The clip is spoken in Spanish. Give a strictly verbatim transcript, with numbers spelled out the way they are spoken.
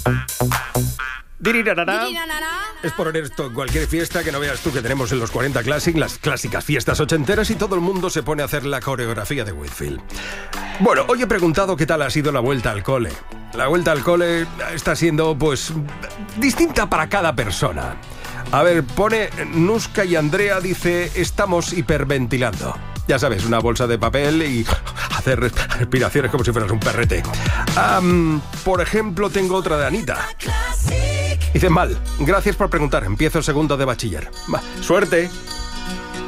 Dirirarara. Es por esto en cualquier fiesta que no veas tú que tenemos en los cuarenta Classic, las clásicas fiestas ochenteras, y todo el mundo se pone a hacer la coreografía de Whitfield. Bueno, hoy he preguntado qué tal ha sido la vuelta al cole. La vuelta al cole está siendo, pues, distinta para cada persona. A ver, pone Nuska y Andrea, dice, estamos hiperventilando. Ya sabes, una bolsa de papel y hacer respiraciones como si fueras un perrete. Um, por ejemplo, tengo otra de Anita. Dice, mal, gracias por preguntar, empiezo segundo de bachiller. Va, suerte.